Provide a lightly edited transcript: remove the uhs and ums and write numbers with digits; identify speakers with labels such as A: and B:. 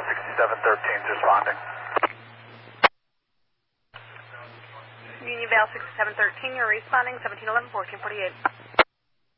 A: 6713 is responding.
B: Union Vale 6713, you're responding, 1711, 1448.